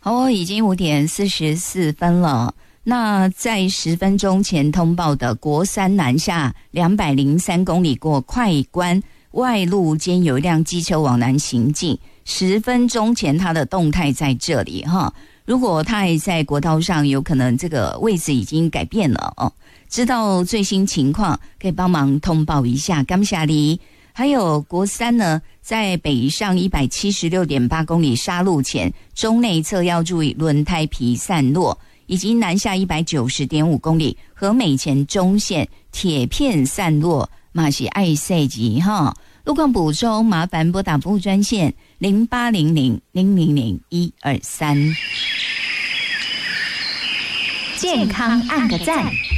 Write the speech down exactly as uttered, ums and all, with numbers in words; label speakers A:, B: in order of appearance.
A: 哦，已经五点四十四分了。那在十分钟前通报的国三南下两百零三公里过快关外路间有一辆机车往南行进，十分钟前它的动态在这里哈。如果它还在国道上，有可能这个位置已经改变了哦。知道最新情况可以帮忙通报一下。感谢你。还有国三呢，在北上一百七十六点八公里杀路前，中内侧要注意轮胎皮散落，以及南下一百九十点五公里和美前中线铁片散落，嘛是爱塞级哈。路况补充，麻烦拨打服务专线零八零零零零零一二三。
B: 健康按个赞。